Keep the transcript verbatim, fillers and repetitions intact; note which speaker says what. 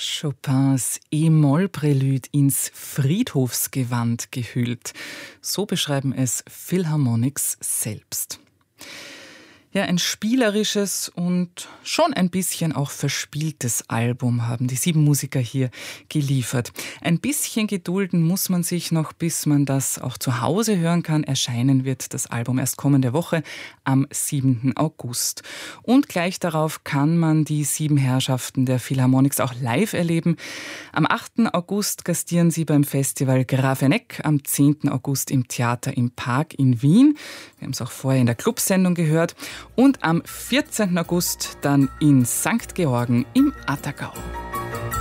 Speaker 1: Chopins E-Moll-Prälude ins Friedhofsgewand gehüllt. So beschreiben es Philharmonics selbst. Ja, ein spielerisches und schon ein bisschen auch verspieltes Album haben die sieben Musiker hier geliefert. Ein bisschen gedulden muss man sich noch, bis man das auch zu Hause hören kann. Erscheinen wird das Album erst kommende Woche am siebten August. Und gleich darauf kann man die sieben Herrschaften der Philharmonics auch live erleben. Am achten August gastieren sie beim Festival Grafeneck, am zehnten August im Theater im Park in Wien. Wir haben es auch vorher in der Clubsendung gehört. Und am vierzehnten August dann in Sankt Georgen im Attergau.